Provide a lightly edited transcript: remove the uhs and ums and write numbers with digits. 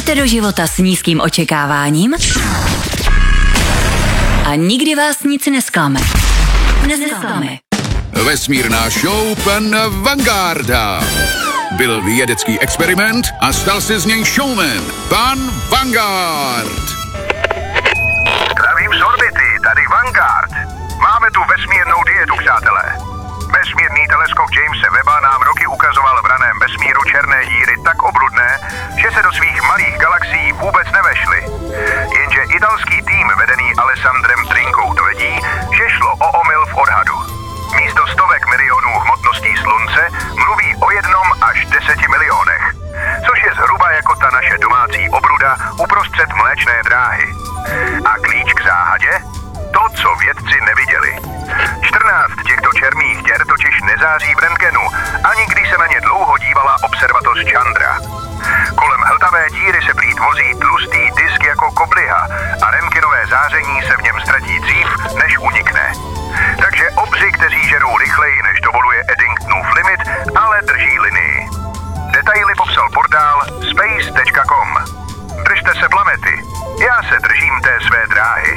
Jdete do života s nízkým očekáváním a nikdy vás nic nesklame. Vesmírná show pan Vangarda. Byl vědecký experiment a stal se z něj showman. Pan Vanguard. Zdravím z orbity, tady Vanguard. Máme tu vesmírnou dietu, přátelé. Vesmírný teleskop Jamese Webba nám roky ukazoval v raném vesmíru černé díry tak obludné, že se do svých malých galaxií vůbec nevešly. Jenže italský tým vedený Alessandrem Trinkou tvrdí, že šlo o omyl v odhadu. Místo stovek milionů hmotností Slunce mluví o 1 až 10 milionech, což je zhruba jako ta naše domácí obruda uprostřed Mléčné dráhy. A klíč k záhadě? To, co vědci neviděli. 14 těchto černých děr totiž nezáří v rentgenu, ani když se na ně dlouho dívala observatoř Chandra. Kolem hltavé díry se prý vozí tlustý disk jako kobliha a rentgenové záření se v něm ztratí dřív, než unikne. Takže obři, kteří žerou rychleji, než dovoluje Eddingtonův limit, ale drží linii. Detaily popsal portál space.com. Držte se planety. Já se držím té své dráhy.